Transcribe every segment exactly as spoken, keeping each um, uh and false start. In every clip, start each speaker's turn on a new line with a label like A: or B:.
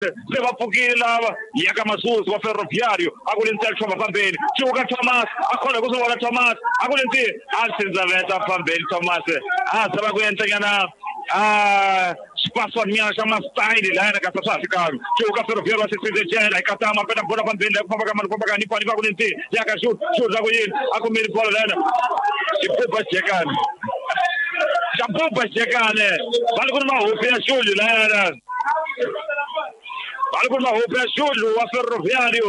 A: leva pfukile lava yaka masusi wa ferroviario akulentsela chova phambili chuka Thomas akhona kuzobona Thomas akulentsela asinzaveta phambili Thomas asaba kuyenza nyana ah Spasso minha chama style lá na casa só ficaram que o café viu a se dizer aí catama pela bola também leva para cá para cá nem pode vai com ele já que shoot shoot já com ele a comer bola lá e poupa chegar já poupa chegar né vale com uma roupa a shoot lá vale com uma roupa a shoot o ferroviário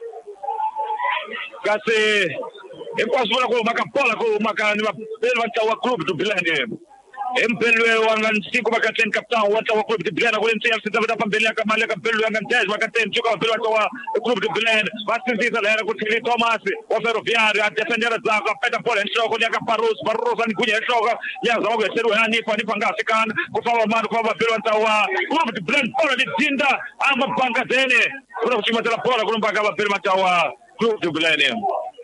A: case eu posso falar com uma capola com uma cana levantar o clube do Belém Empelwe wangan siku bakaten kaptan wata wa club de Belém agora tem se dava para Belém a malha Empelwe wangan dez bakaten joga pelo wa club de Belém vai se dizer era com ele Thomas o ferroviário a defender a zaga peta por entrou com a Barros Barros ani kunha joga ya joga seru hani pani panga sekan ko fala mano ko pelo wa club de Belém fora de tinda ama panga dele próxima da bola com pagava pelo wa club de Belém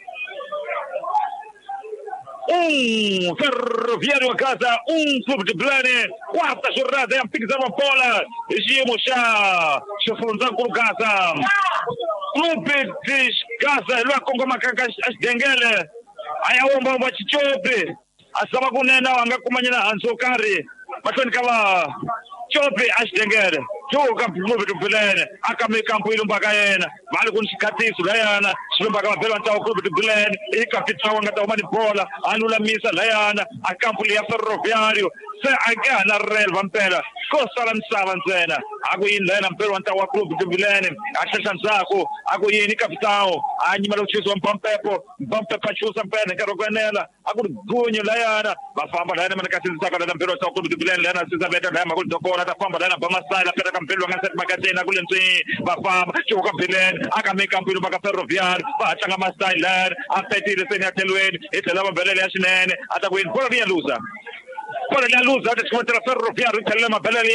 A: um ferroviário a casa, um clube de Belém, quarta jornada, é a pizza uma bola, Gimo já, chofronzão com casa, clube de casa, lá com uma caca, as dengele, aí a uma uma chichope, a sama kunena, anga kumanyana ansokari, matoni kama chope as dengele, joga clube de Belém, akame campo ilumbagaena, vale com cicatriz, Layana, Silumbaga Belanta, o clube de Belém, e capitão anga uma bola, anula missa Layana, a campo ali a ferroviário, se aga na relva mpela, costa lançava antena, aguin Lena Belanta, o clube de Belém, a Chansaco, aguin capitão, a animal chiso um pampepo, pampepa chusa pena, caroganela, agur gunho Layana, a fama Lena, a casa de Saca da Belanta, o clube de Belém, Lena, se sabeta, a magul do bola, a fama Lena, Bamasai, a pera campelo, a set magazine, a gulenzi, a fama, joga Belém, a came campo no baga ferroviário, a changa Masai, a petire senia teluene, e te lava Belém, a chinene, a taguin, por via lusa. Por la luz, a descontar a ferroviário, te leva Belém,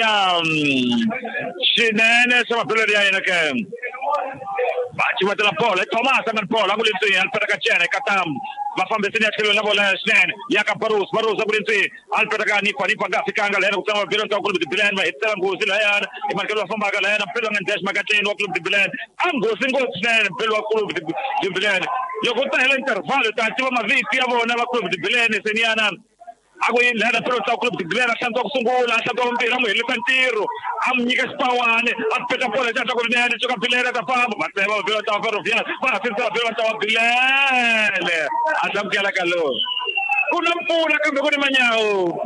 A: chinene, sama Belém, na que Baci mate la bola, e Thomas amen bola, a gulenzi, al pera cacene, catam, va fam besenia telu na bola, chinene, yaka Barros, Barros, a gulenzi, al pera cani, pani paga, ficanga, lena, utama Belém, o clube de Belém, e telam gozi la e marca la fama galera, pelo antes magazine, o clube de Belém, am gozi gozi, chinene, pelo clube de Belém. Eu vou estar no intervalo, tá? Tive uma vez que eu vou na clube de Belém, seniana. Agora ele era pelo clube de Belém, achando que sungula, achando que um piramo, ele cantiro, am nigas pawane, a peta por já tá com ele, joga Belém da fama, mas eu vou estar ferroviário, para tentar pelo estar Belém. Acham que ela calou. Kunam pura que me manhã.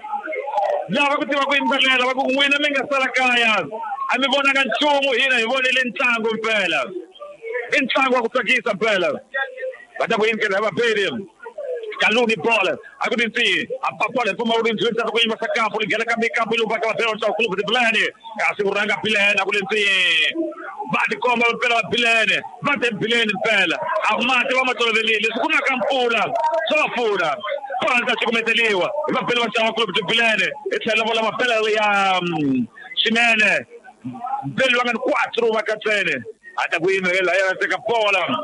A: Já vai continuar com o Belém, vai com o Wina Menga Salakaya. A me vou na ganchumo, hina, eu vou ele entango pela. Entango com aqui essa pela. Vai dar bem que leva pele. Caluni bola. Agora sim, a papola foi uma orientação da coisa essa campo, ele quer cambiar campo e vai para o clube de Belém. A segurança Belém, agora sim. Bate como pela Belém, bate Belém pela. A mate vamos todos ali, isso com a campura, só fura. Quando se comete liwa, vai pelo o clube de Belém. Essa é a bola pela a Chinene. Belém ganha quatro macatene. Até que ele aí tem a bola.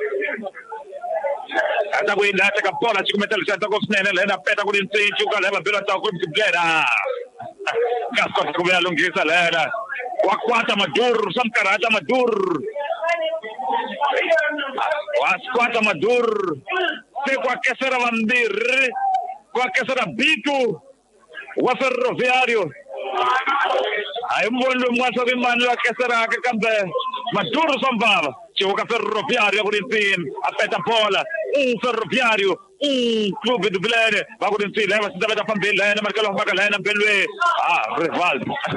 A: Até que ele tem a bola, se comete o certo com Chinene, ele na peta com o incêndio, o leva pelo o clube de Belém. Casco com a longueza lera. Wa quarta Madur, Samkarata Madur. Wa quarta Madur. Se qualquer será Vandir, qualquer será Bito, o ferroviário. Aí um bom lugar sobre mano que será que campe. Madur Sambava, se o ferroviário agora enfim, a peta bola, um ferroviário, um clube do Belém, agora enfim, leva se deve da família, marca logo para Galena, Belém. Ah, rival.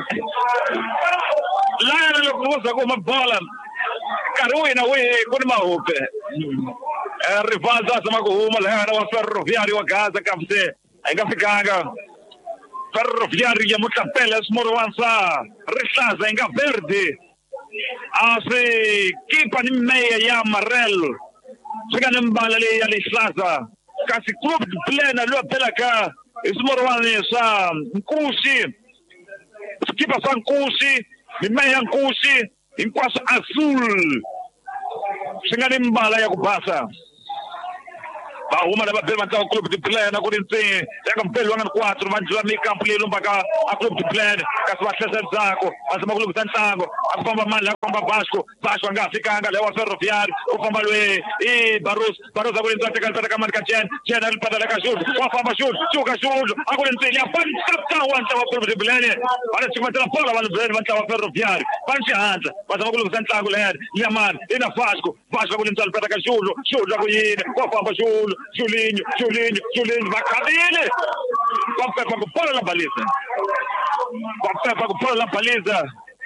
A: Lá era o que com uma bola. Caruina, ui, com uma roupa. É rival da sama com uma, lá era o ferroviário a casa, capse. Aí que ficava. Ferroviário e muita pele, esmoroança. Rechaza, enga verde. Assim, kipa de meia e amarelo. Chega no bala ali, ali, Slaza. Casi clube de plena, lua pela cá. Esmoroança, Nkusi. Kipa só Nkusi. De meia Nkusi. Enquanto azul. Chega no bala e passa. Ba uma leva permantar o clube de Belém na Corinthians, é um pelo ano quatro, mas já me campo ali no baga a clube de Belém, caso a César Zaco, as uma clube de Santiago, a bomba malha famba Vasco Vasco angafikanga lewa Ferroviário ufamba lwe i Barros Barros akulenza teka teka marka Chen Chen alipata ka shoot wafamba shoot chuka shoot akulenza ya pantsapta wanta wa Bilene ala chimata pola wala Bilene wanta wa Ferroviário pancha hanza bazama kulungisa ntlangu leya Yamani ina Vasco Vasco akulenza alipata ka shoot shoot akuyini wafamba shoot Julinho Julinho Julinho vakabile kwampepa kupola la baliza kwampepa kupola la baliza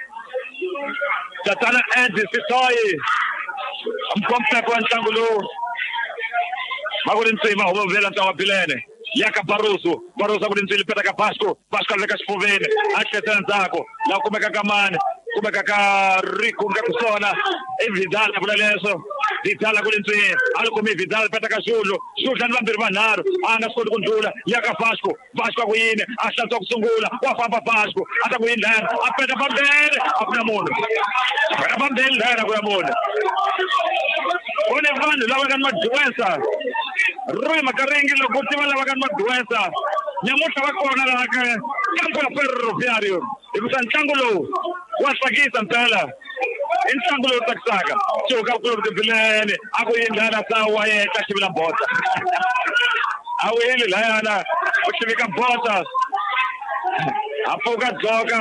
A: Tatana Andy Sisoi mkwampepa ntlangu makulintsima ubovela ntawa Bilene yaka Barroso Barroso akulintsile peta ka Vasco Vasco leka xifuveni a tlhetela ndzhaku la kumeka ka mani kumeka ka Rico ngakusona evidala vula leswo Vidal akulintsile alukumi Vidal peta ka Zulu Zulu ni vambirhi vanharhu a nga swi koti ku ndlula yaka Vasco Vasco akuyini a hlantswa kusungula wa famba Vasco a ta kuyini lana a peta pambele a ku na munhu peta pambele lana ku na munhu kune vanhu lava nga ni maduwensa Rui Makarengi loko tiva lava nga ni maduwensa nyamuhla va kona laha ka kampo ya Ferroviário hikuva ntlangu lowu wa tsakisa mpela i ntlangu lowu tsakisaka cuka kulori Bilene a ku yini lana sa wa yehla xivila bota a wile layana u xivika bota a pfuka dzoka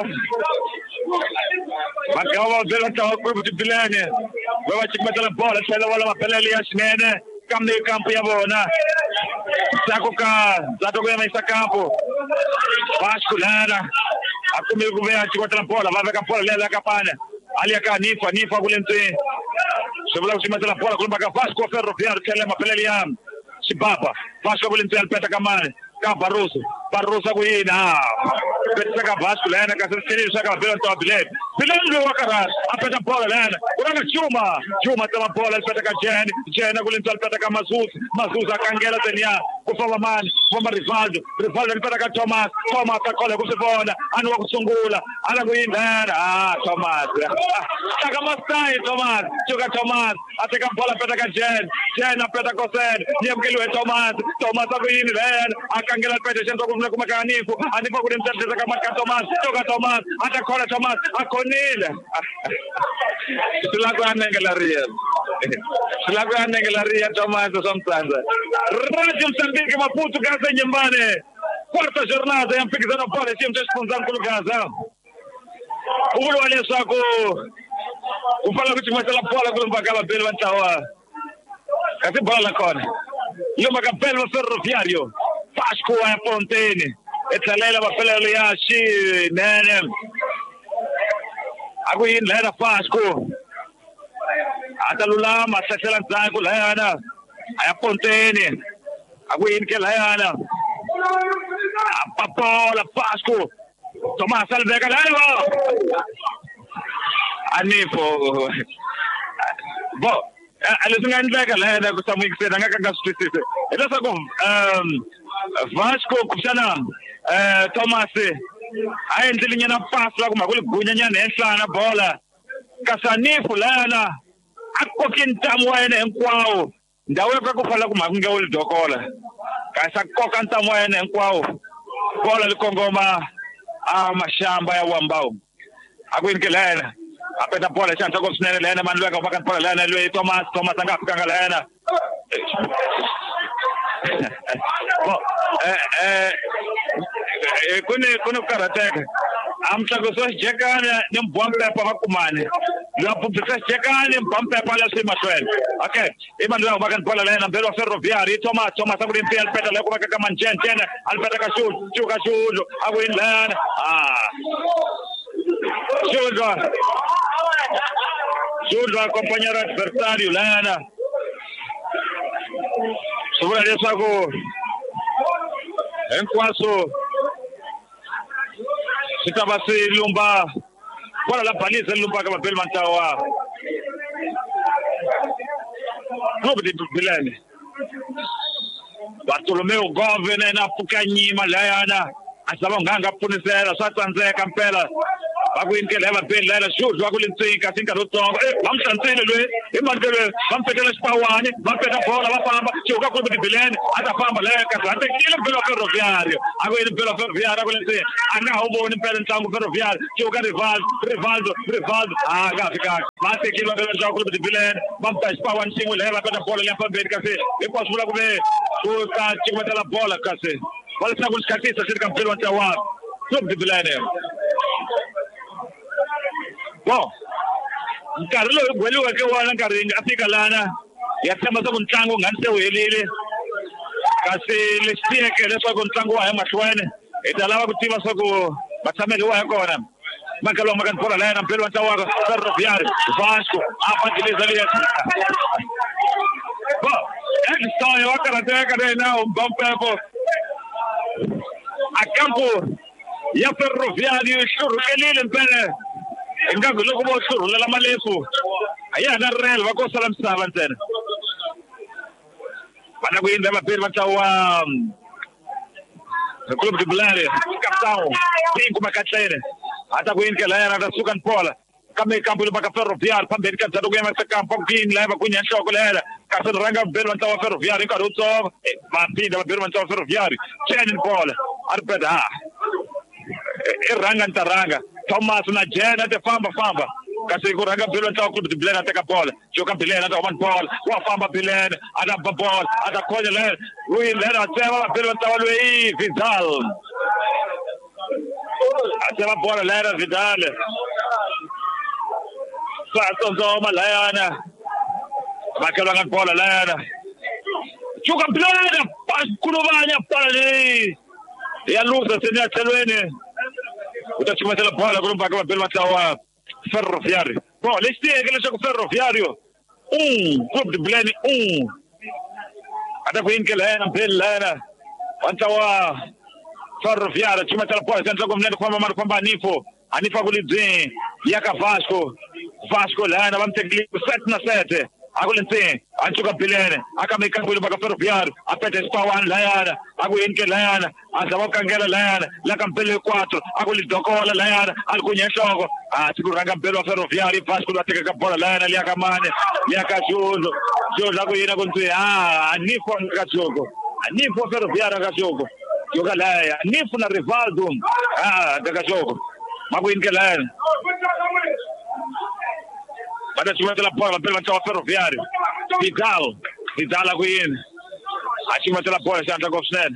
A: magawa va vhela ntlawa kulori Bilene va va cikumetela bola tlhela va lava pelele ya swinene kambe kampo ya vona sako ka zato ku yimisa kampo Vasco lana a kumile ku veya cikotela bola va veka bola leya ka pana ali ya ka Nifa Nifa kulentsini swi vula ku cimetela bola kulumba ka Vasco Ferroviário tlhela mapelele ya xibaba Vasco kulentsini alipeta ka mani ka Barroso Barroso kuyini ha petisa ka Vasco lana kasi swi swa ka Bilene ntawa Bilene Bilene loyi wa karhala a peta bola lana ku na Juma Juma tama bola alipeta ka Jen Jen kulentsini alipeta ka Mazusi Mazusi akangela teniya ku famba mani ku famba Rivaldo Rivaldo alipeta ka Thomas Thomas akhola ku swi vona a ni wa ku sungula ala kuyini lana ah Thomas taka Masai Thomas cuka Thomas a teka bola peta ka Jen Jen a peta Kosen yemkeliwe Thomas Thomas akuyini lana akangela alipeta xento ku kuma ka Nifu a Nifu kulentsini ka marka Thomas cuka Thomas a ta khola Thomas akhonile sila ku anengela riya sila ku anengela riya Thomas somtsanza Radio Mozambique Maputo Gaza Nyembane quarta jornada ya mpikizano bola timu cha Sponzano Gaza ubulwa leswaku ufala ku cimetela bola kulumba ka Bilene va ntlawa kasi bola kona lumba ka Bilene Ferroviário Vasco ya Fontaine etsalela mapelelo ya xinene a ku yini lana Vasco a ta lulama a hlasela ndzhaku layana a ya Fontaine a ku yini ke layana a papola Vasco Thomas aliveka lana a Nifu bo leswi nga endleka lana ku samuyikiseni a nga ka nga swi twisisi hileswaku um Vasco kuxana eh Thomas a endlile nyana pasi la ku makuli gunyanyana henhlana bola kasanifu lana a koki ntamu wa yena hinkwawo ndhawu ya ku fala ku makunge wu dokola kasi a koka ntamu wa yena hinkwawo bola li kongoma a mashamba ya Wambao a ku yini ke lana a peta bola xa ntsako swinene lana mani loyi a ka faka bola lana loyi Thomas Thomas a nga fikanga lana eh eh kune kune karateka amtlago so jekana ni mbompepa vakumane la publica jekana mbompepa la sima swel okay iman la bakan bola lena belo Ferroviário Thomas Thomas abrin pia peta la kuma kama njen njen alpeta ka shul chuka shul awin lana ah shul shul acompañar adversario lana sobre eso hago en kwaso sitabasi lumba wala la baliza lumba kama Bilene ntawa nobody Bilene Bartolomeo Govene na pukanyima layana asaba nganga punisela satsanzeka mpela akuinke leva ben la shudwa kulinsika sinkarutsongo eh bamhlantsile lwe imandele bampetela sipawani bampeta bola bafamba joka kubi bilene atafamba la kasante kile belo ferroviario akuini belo ferroviario kulinsika anga uboni impela ntlangu ferroviario joka rival rivaldo rivaldo ah kafika base kile belo joka kubi bilene bampeta sipawani singo leva peta bola lapha beni kasi ikwasula kube kuka chikwetela bola kasi wala sakusikhatisa sithi kampelo ntawa kubi bilene Bo nkarhi lowu gweliweke wona nkarhi nga fika lana ya tshemba swa ku ntlangu ngani se wu helile kasi leswiyeke leswaku ntlangu wa ya mahlweni hi ta lava ku tiva swa ku vatshhameli wa ya kona mankalo maka ntfola la yena mpelo wa ntlawa Ferroviario Vasco a fandiliza liya bo existoy wa karateka na un bompepo a campo ya Ferroviario shurkelile mpela ingaku loko bo shurhulela malefu ayana rel va ko sala misava ntsena bana ku yindla vapiri va tsawa club de Blare kapitão cinco makatlene ata ku yindla yana da sukan pola kame kampo le baka Ferroviario pambeni ka tsado ku yema sa kampo king la va ku nya nhloko lela ka se ranga belo ntsawa Ferroviario ka rutso va pinda va belo ntsawa Ferroviario chen pola arbeda iranga ntaranga Thomas na Jena te famba famba kasi ku ranga belo ntsawa club de Blare ateka bola joka Blare ata one ball wa famba Blare ada ball ada konya le lui lera tseva belo ntsawa lui Vidal ateva bola lera Vidal Fato nzoma layana bakelwa bola layana joka Blare paskuluvanya pale ya luza senia tselweni utachimatela bola kulumba kama belo ntsawa Ferroviario. Bom, eles têm aquele jogo Ferroviario. Um, clube de Blane, um. Até que ele é na Belena. Antawa Ferroviario, time aquela porta, tem jogo menino com a mão com Banifo. Anifa Gulidin, Yaka Vasco. Vasco lá, vamos ter que sete na sete. Agora tem, Antuga Belene, Akameka Bulu Baga Ferroviario, a Pete Spawan Layana, Aguinke Layana, Azawakangela Layana, La Campele quattro, Aguli Docola Layana, Alcunha Shogo, a Siguranga Belo Ferroviario, Vasco da Teca Capola Layana, Liakamane, Liakachuzo, Josa Guina Gonte, ah, Nifo Cachogo, Nifo Ferroviario Cachogo, Yogalaya, Nifo na Rivaldo, ah, da Cachogo, Maguinke Layana. Ada cuma telah bola pelo ntsawa Ferroviario. Vidal, Vidal aguin. Acima telah bola Santa Gofsnen.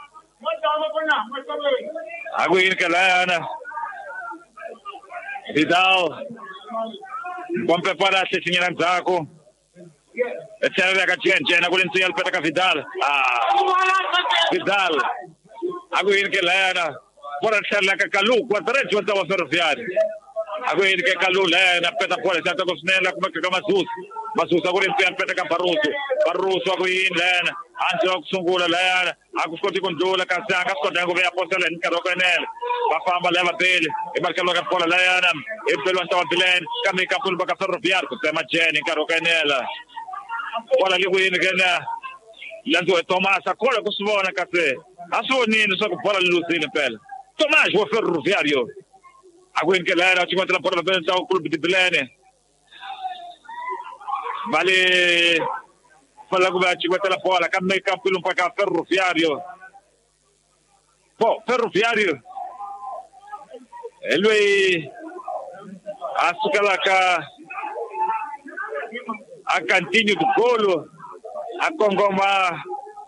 A: Aguin kelana. Vidal. Bom preparar se tinha nzako. Etsela ya kachien chena kulinsi alpeta ka Vidal. Ah. Vidal. Aguin kelana. Bora tsela ka kalu kwa trecho ntsawa Ferroviario. Aguin ke kalu le na peta pole Santa Gofsnela kuma ke Masus Masus aguin pe peta ka Barroso Barroso aguin le anjo kusungula le akuskoti kondola ka sanga skota ngo vea posela ni karoko enel va famba leva bele e marca lo ka pola le ana e pelo ntava bilen kami ka pul baka Ferroviario ko tema jeni karoko enel wala li win gena lanzo Thomas akola kusubona ka se asoni no so ko pola lusine pele Thomas wo Ferroviario Aguin que la era cinquanta la porta per il club di Blane. Vale falla come cinquanta la bola, cambia il campo un po' a Ferroviario. Po, Ferroviario. E lui a sukalaka a cantinho do golo, a Congoma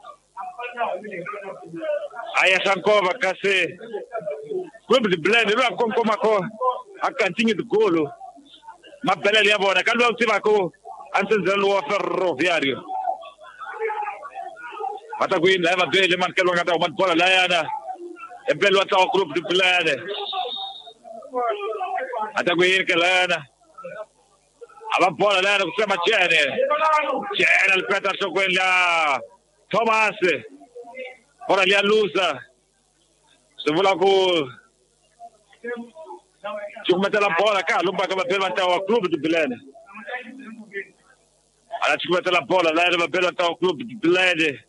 A: a Yasankova kasi club de Blane lo Congoma ko a cantinho do golo. Ma bella li avona, callo ultima ko antes dello Ferroviario. Mata qui leva bene man che lo ngata man pola layana. E bello atao club de Blane. Mata qui che lana. Ava pola lana ko sema Cene. Cene il petasso quella Thomas. Ora li allusa. Se vuole ko ci mette la bola qua, non va per vantare al club di Blane. Allora ci mette la bola, lei va per vantare al club di Blane.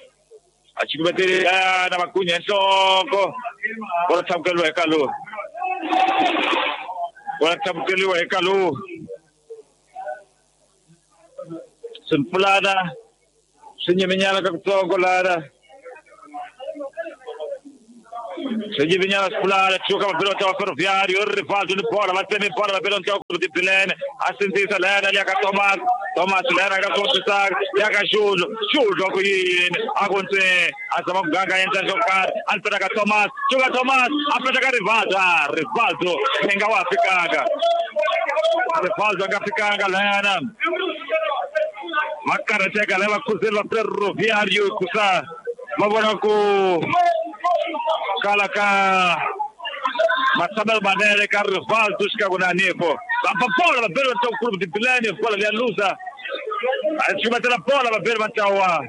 A: A ci mette la macugna in socco. Ora c'è quello è callo. bola tabukeliwa eka Kalu. Simpulada sinyemenyala kakutongolara sinyemenyala spulada chuka mapelota wa Ferroviário rivaldo ni bola bateme bola mapelota wa de Belém assistência Lena ali a Thomas Thomas Lena ga kontusar ya ga Jules Jules ko yin agonte azama ganga enza jogar alpera ga Thomas chuka Thomas apeta ga Rivaldo Rivaldo henga wa Afrikanga Rivaldo ga Afrikanga Lena Makara cheka leva kuzela Ferroviário kusa mabona ku kala ka Masabel Banere ka Rivaldo shikaguna nipo Papa Paula belo to clube de Belém bola ali a lusa a gente bateu a bola para ver o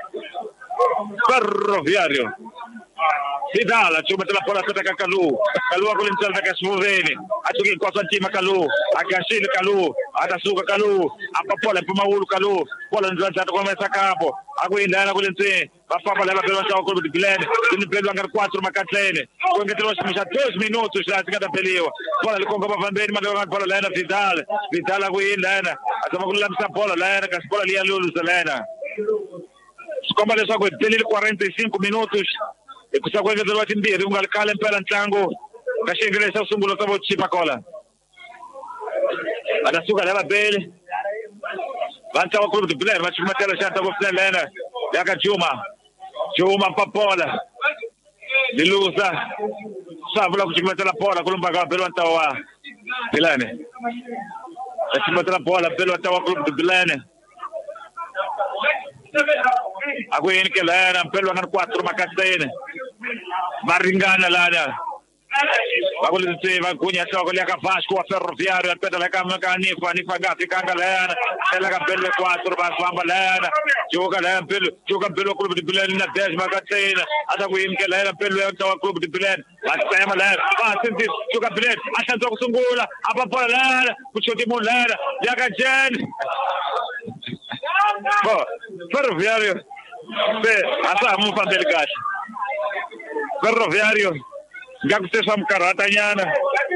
A: Ferroviário Vidal a gente bateu a bola para Kalu Kalu agora ele está com o Slovene a gente que costa time Kalu a Gachil Kalu a da Suga Kalu a Papola para Mauro Kalu bola no já começa a cabo agora ainda agora ele tem Papa leva pelo o clube de Belém ele perdeu a quatro Macatlene quando ele trouxe já dois minutos já de cada peleo bola ele conga para Van mas a bola lá na Vidal Vidal agora ainda a gente vai lançar a bola lá na bola ali a Lulu Zelena como ele só tem quarenta e cinco minutos e kusa kwa ndio watu mbili ungal kale mpela ntango kashengeleza usungulo tabo chipa kola anasuka leva bele vanta wa clube de Belém mas matela já tabo Zelena yaka Juma Juma Papola Lilusa sabula kuchimeta bola kulumba kwa belo ntawa Belém kuchimeta bola belo ntawa clube de Belém Agora ele que lá pelo ano quatro Macatlene Maringana lá agora ele se vai conhecer agora ele Vasco a Ferroviário a pedra cá no cani fani pagar ficar galera ela que pelo quatro vai famba lá joga lá pelo joga pelo clube de Belém na dez Macatlene agora ele que lá pelo o clube de Belém a tema lá vai sentir joga Belém a chantou com Sungula a papola lá puxou de mulher já gajen Bom, Ferroviário, asa mu fan delegate. Ferroviário, gago se sam karatanyana.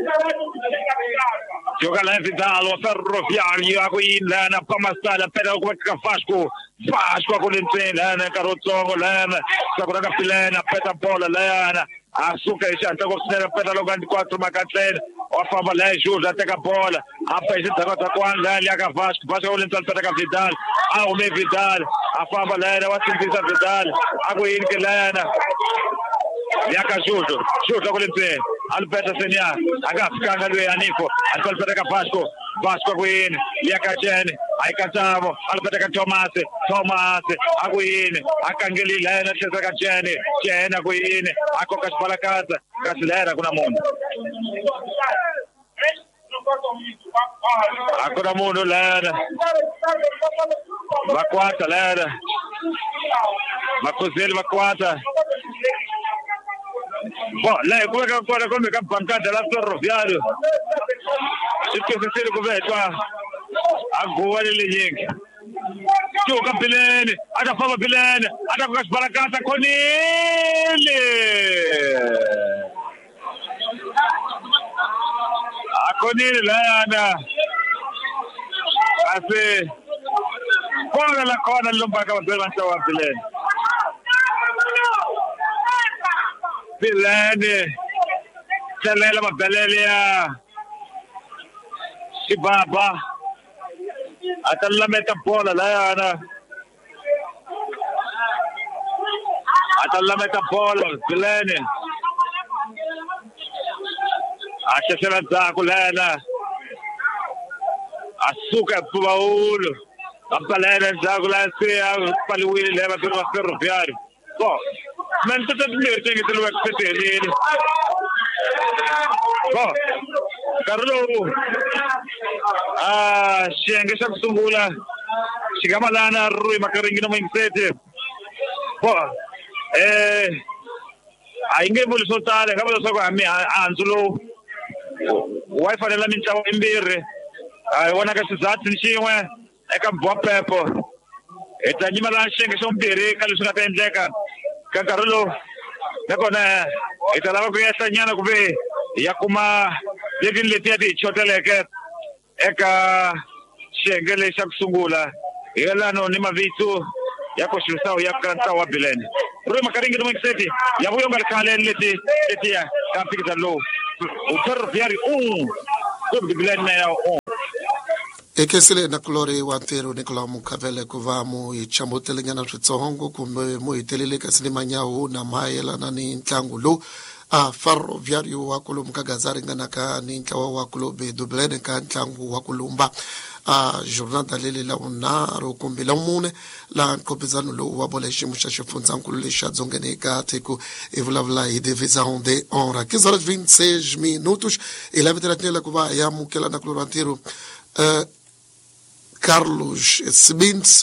A: Joga lá Vidal, o Ferroviário, agora ainda na Pamastada, pera o que Vasco, Vasco agora entra na Carotongo lá, agora a Filena, peta bola lá, a Suca e já tá gostando peta logo de quatro Macatlene. O fama lá Júlio até a bola a paisa tá com a lá a Vasco Vasco olha então para a Vidal a o me Vidal a fama lá era o assim a Vidal agora ele que lá ya ka Júlio Júlio agora ele Alberto Senia aga ficar ali a Nico a sol para a Vasco Vasco agora ele ya ka Jene ai Casavo Alberto ka Thomas Thomas agora ele a Cangeli lá na terceira ka Jene Jene agora ele a Cocas para casa Casilera com a mão Agora mundo lera, vaquata lera, vacozelho vaquata. Bom, lá como é que agora como é que a pancada lá Ferroviário? Se tu quer ser coberto, agora ele liga. Joga Belém, ada fama Belém, ada com as baracas com ele. Akonile lana ase kona la kona lumba kama bela ntawa Belém Belém Telela mabelelia Sibaba atalla meta bola lana atalla meta bola Belém Acha se la zaku lena Asuka Paulo a palera zaku la sea paluili leva per o Ferroviário bom mas tu também tem que ter o experiência ele bom Carlo ah Xenge sa Sungula chegamos lá na Rui Macarinho no Mindset bom eh ainge muli soltare kama lo so kwa mi anzulo wifi la mincha wa imbere ai wona ka sizathu nxin'we eka Mbopepo eta nyima la Xenge so mbere ka leswi nga ta endleka ka nkarhi lowu nakona hi ta lava ku yehla nyana ku ve ya kuma lekin leti ati choteleke eka shengele xa kusungula yelano ni mavitu yako shusao yakanta wa bilene Rui Makaringi no Mixeti ya vuyo ngalkale leti leti ya kapika lo utar viari um kub bilene na ya um
B: ekesele na klore wa ntero Nicola Mukavele kuvamu ichambotele nyana twitsongo kumbe mo itelele kasini manyaho na mayela na ni ntlangu lo a ferroviario wa kulumka gazari ngana ka ni ntlawa wa kulobe dublene ka ntlangu wa kulumba a jornada lele la unaro kumbe la mune la kopezano lo wa bola shimusha shifunza nkulu le shadzongene ka teko evulavla e devisa onde ora quinze horas vinte e seis minutos e la veteranela kuva ya mukela na klorantero uh, Carlos Sebint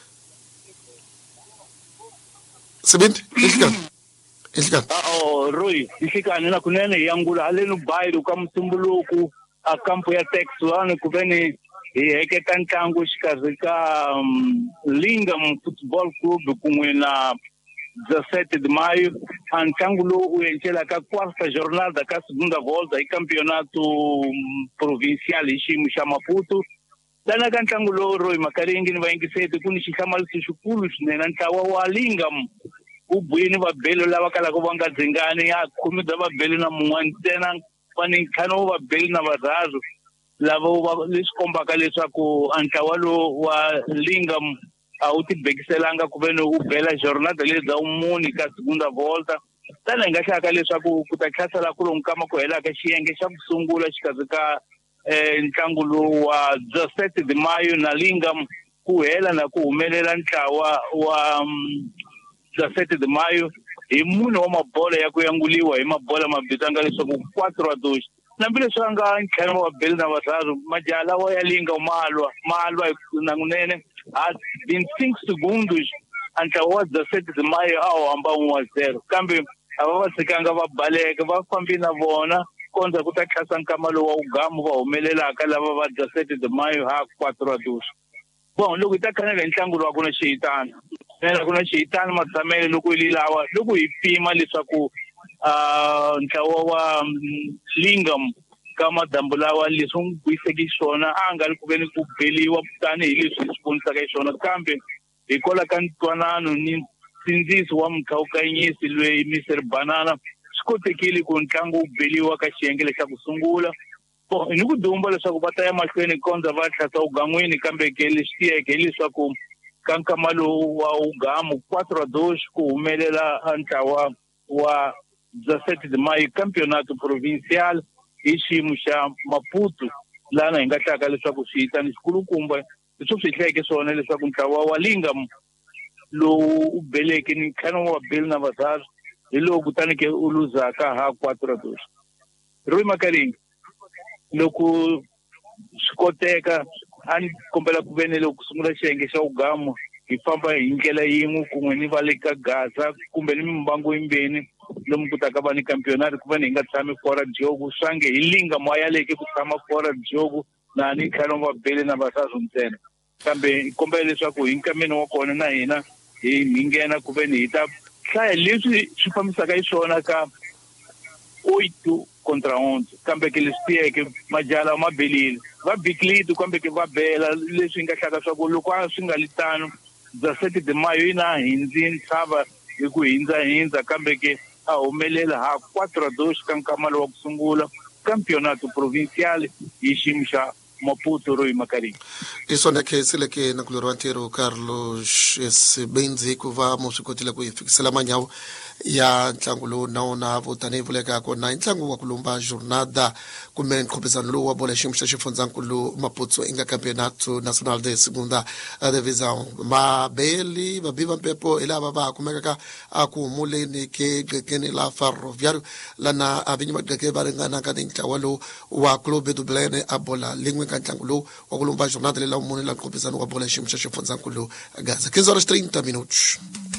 B: Sebint Ilkan Ilkan
C: oh Rui isikani na kunene yangula alenu bairu kamtumbuluku a campo ya Texuano kuveni eke kantangu shikazika um, Lingam Football Club kumwe na dezessete de maio antangulo uenchela ka quarta jornada ka segunda volta e campeonato um, provincial ishi cha Maputo dana kantangulo Rui Makaringi ni vaingisete kuni shikamal sishukulu nena ntawa wa Lingam ubwini va belo lava kala ko vanga dzingani ya khumida va belo na muwantena pani khano va belo na varazo lava liskomba ka leswaku antawalo wa Lingam auti bekiselanga ku veni u bela jornada le za umuni ka segunda volta tana nga shaka leswaku ku ta khasa la kulo nkama ku hela ka xiyenge xa kusungula xikazika eh ntlangu wa dezessete de maio na Lingam ku hela na ku humelela ntlawa wa um, dezessete de maio hi munhu wa mabola ya ku yanguliwa hi mabola mabitanga leswaku quatro a dois nambile swanga ntlhelo wa beli na vararu majala wa ya Lingam malwa malwa nangunene a vinte-cinco segundos anta wa dezessete de maio ao amba um a zero kambe ava va tshikanga va baleka va fambi na vona konza ku ta khasa nkamalo wa ugamu va humelelaka lava va dezessete de maio ha quatro a dois bon loko ta khanela ntlangu wa kuna xitana nela kuna xitana matsamele loko ililawa loko hi pima leswaku ah ntlawa wa Lingam kama dambulawa leswi n'wi vuyiseke xona a nga ri ku veni ku beliwa tanihi leswi swi vonisaka xona kambe hikola ka ntwanano ni nsindziso wa mukhawukanyisi loyi mister Banana swi kotekile ku ntlangu wu beliwa ka xiyenge xa ku sungula bo ni ku dumba leswaku va ta ya mahlweni konza va tlhasa ugan'wini kambe ke leswi tiyeke leswaku ka nkama lowu wa ugamu quatro a dois ku humelela ntlawa wa dezessete de maio campeonato provincial hi xiyimo xa Maputo lana hi nga hlaka leswaku swi yitani xikulukumba leswi swi hleke swona leswaku ntlawa wa Lingam lowu u beleke ni ntlhanu wa beli na vararu hi lowu kutanike u luzaka ha quatro a dois Rui Makaringi loko swi koteka a ni kombela ku veni loko sungula xiyenge xa ugamu hi famba hi ndlela yin'we kun'we ni va le ka Gaza kumbe ni mimbangu yimbeni lomu ku ta ka va ni campeonato ku va ni nga tshami fora jogo swange hi Lingam wa yaleke ku tshama fora jogo na ni ntlhanu va beli na vasazo ntsena kambe kombela leswaku hi nkameni wa kona na hina hi nghena ku veni hi ta hlaya leswi swi fambisaka hi swona ka oito contra onze kambe ke leswi tiyeke majala ma belile va biklito kambe ke va bela leswi nga hlaka swa ku loko a swi nga litano dezessete de maio yi na hindzi ntshava hi ku hindza hindza kambe ke a humelela ha quatro a dois ka nkamalo wa ku sungula campeonato provincial hi xiyimo xa Maputo Rui Makaringi
B: isona khesile ke na kulero ntero Carlos Sebenzi kuva mo swikotile ku yifikisela manyawo ya ntlangu lowu na wona votani vuleka kona ntlangu wa kulumba jornada kumbe nqhubezano lowu wa bola xiyimo xa xifundzankulu Maputo inga campeonato nacional de segunda divisão mabeli vabiva mpepo ilava va kumeka ka akumuleni ke gqekeni la ferroviario lana avinyi magqeke va ringana ka ntlawa lowu wa club dublene a bola lingwe ka ntlangu lowu wa kulumba jornada lela umune la nqhubezano wa bola xiyimo xa xifundzankulu Gaza quinze horas trinta minutos.